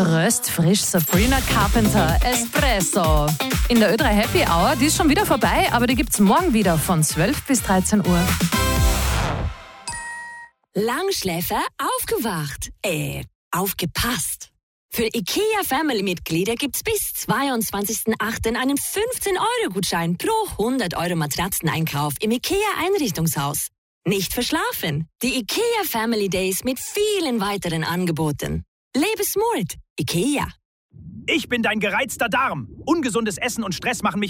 Röstfrisch Sabrina Carpenter Espresso. In der Ö3 Happy Hour, die ist schon wieder vorbei, aber die gibt's morgen wieder von 12 bis 13 Uhr. Langschläfer aufgewacht. Aufgepasst. Für IKEA-Family-Mitglieder gibt's bis 22.08. einen 15-Euro-Gutschein pro 100 Euro Matratzeneinkauf im IKEA-Einrichtungshaus. Nicht verschlafen. Die IKEA Family Days mit vielen weiteren Angeboten. Lebe smart. IKEA. Ich bin dein gereizter Darm. Ungesundes Essen und Stress machen mich